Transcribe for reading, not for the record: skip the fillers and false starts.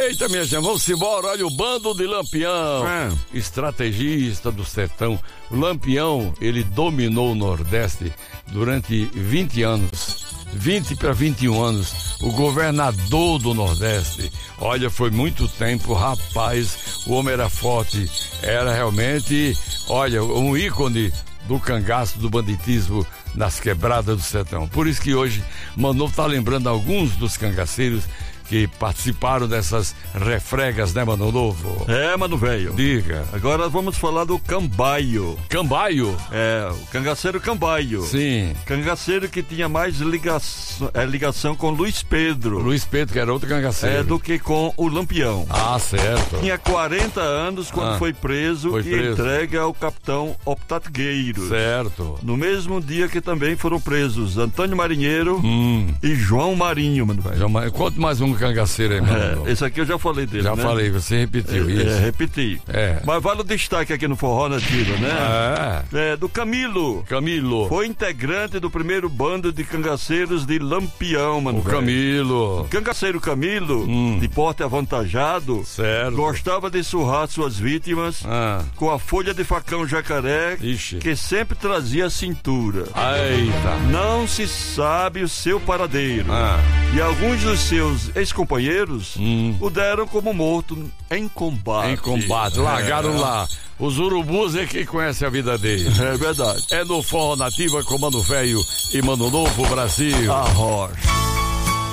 Eita, minha gente, vamos embora. Olha o bando de Lampião, estrategista do sertão. O Lampião, ele dominou o Nordeste durante 20 anos. 20 para 21 anos, o governador do Nordeste. Olha, foi muito tempo, rapaz, o homem era forte, era realmente, olha, um ícone do cangaço, do banditismo nas quebradas do sertão. Por isso que hoje Manu tá lembrando alguns dos cangaceiros que participaram dessas refregas, né, Mano Novo? É, Mano Velho. Diga. Agora vamos falar do Cambaio. Cambaio? É, o cangaceiro Cambaio. Sim. Cangaceiro que tinha mais ligação com Luiz Pedro. Luiz Pedro, que era outro cangaceiro. Do que com o Lampião. Ah, certo. Tinha 40 anos quando foi preso e entregue ao capitão Optategueiro. Certo. No mesmo dia que também foram presos Antônio Marinheiro e João Marinho, Mano Velho. Conta mais um cangaceiro aí, mano. Esse aqui eu já falei dele, já né? falei, você repetiu isso. Repeti. Mas vale o destaque aqui no Forró Nativa, né? Do Camilo. Camilo. Foi integrante do primeiro bando de cangaceiros de Lampião, mano. O Camilo. Cangaceiro Camilo, de porte avantajado, certo, gostava de surrar suas vítimas com a folha de facão jacaré, que sempre trazia à cintura. Eita. Não se sabe o seu paradeiro. E alguns dos seus ex-companheiros o deram como morto em combate. Em combate, largaram lá. Os urubus é que conhecem a vida dele. É verdade. É no Forró Nativa com Mano Velho e Mano Novo Brasil. Arrocha.